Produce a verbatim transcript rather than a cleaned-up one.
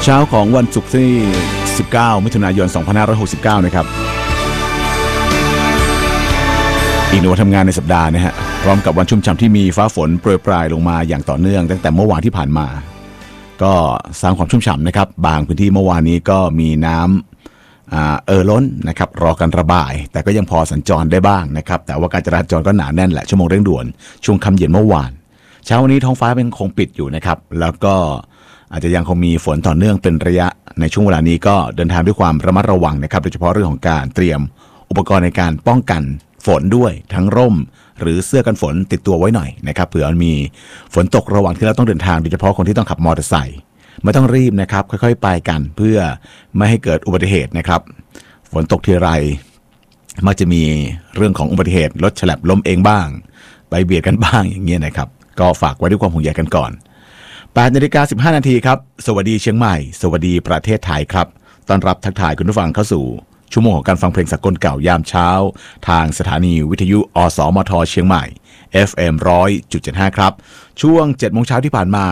เช้าของวันศุกร์ที่สิบเก้ามิถุนายนสองพันห้าร้อยหกสิบเก้านะครับอีกหนึ่งวันทำงานในสัปดาห์นะฮะพร้อมกับวันชุ่มฉ่ำที่มีฟ้าฝนโปรยปลายลงมาอย่างต่อเนื่องตั้งแต่เมื่อวานที่ผ่านมาก็สร้างความชุ่มฉ่ำนะครับบางพื้นที่เมื่อวานนี้ก็มีน้ำเอ่อล้นนะครับรอการระบายแต่ก็ยังพอสัญจรได้บ้างนะครับแต่ว่าการจราจรก็หนาแน่นแหละชั่วโมงเร่งด่วนช่วงค่ำเย็นเมื่อวานเช้าวันนี้ท้องฟ้าเป็นคงปิดอยู่นะครับแล้วก็อาจจะยังคงมีฝนต่อเนื่องเป็นระยะในช่วงเวลานี้ก็เดินทางด้วยความระมัดระวังนะครับโดยเฉพาะเรื่องของการเตรียมอุปกรณ์ในการป้องกันฝนด้วยทั้งร่มหรือเสื้อกันฝนติดตัวไว้หน่อยนะครับเผื่อมีฝนตกระหว่างที่เราต้องเดินทางโดยเฉพาะคนที่ต้องขับมอเตอร์ไซค์ไม่ต้องรีบนะครับค่อยๆไปกันเพื่อไม่ให้เกิดอุบัติเหตุนะครับฝนตกทีไรมักจะมีเรื่องของอุบัติเหตุรถฉลับล้มเองบ้างไปเบียดกันบ้างอย่างเงี้ยนะครับก็ฝากไว้ด้วยความห่วงใยกันก่อนแปดนาฬิกาสิบห้านาทีครับสวัสดีเชียงใหม่สวัสดีประเทศไทยครับต้อนรับทักทายคุณผู้ฟังเข้าสู่ชั่วโมงของการฟังเพลงสากลเก่ายามเช้าทางสถานีวิทยุอสมทเชียงใหม่ เอฟ เอ็ม หนึ่งร้อยจุดเจ็ดห้า ครับช่วง เจ็ดโมงเช้าที่ผ่านมา